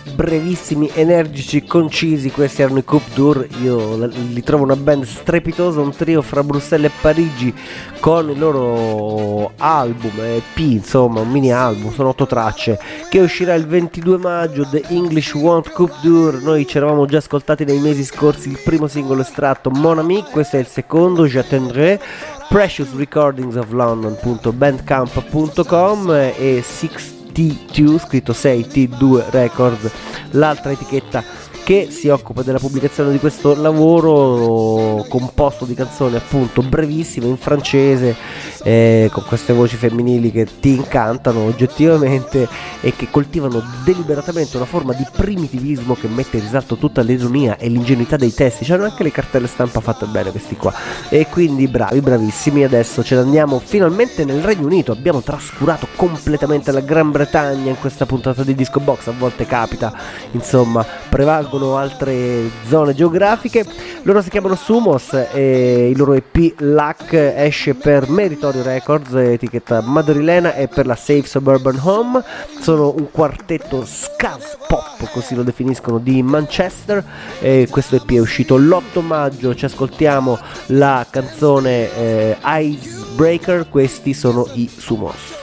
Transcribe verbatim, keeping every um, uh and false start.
brevissimi, energici, concisi. Questi erano i Coup Dur. Io li trovo una band strepitosa, un trio fra Bruxelles e Parigi con il loro album E P, insomma un mini album, sono otto tracce, che uscirà il ventidue maggio. The English Want Coup Dur. Noi ci eravamo già ascoltati nei mesi scorsi il primo singolo estratto, Mon Ami, questo è il secondo, J'attendrai. Precious Recordings of London punto bandcamp punto com e sei T due, scritto sei T due Records, l'altra etichetta che si occupa della pubblicazione di questo lavoro composto di canzoni appunto brevissime in francese, eh, con queste voci femminili che ti incantano oggettivamente e che coltivano deliberatamente una forma di primitivismo che mette in risalto tutta l'ironia e l'ingenuità dei testi. C'hanno anche le cartelle stampa fatte bene questi qua, e quindi bravi, bravissimi. Adesso ce ne andiamo finalmente nel Regno Unito. Abbiamo trascurato completamente la Gran Bretagna in questa puntata di Disco Box, a volte capita, insomma, prevalgono altre zone geografiche. Loro si chiamano Sumos e il loro E P Luck esce per Meritorio Records, etichetta madrilena, e per la Safe Suburban Home. Sono un quartetto scaz pop, così lo definiscono, di Manchester, e questo E P è uscito l'otto maggio. Ci ascoltiamo la canzone eh, Icebreaker. Questi sono i Sumos.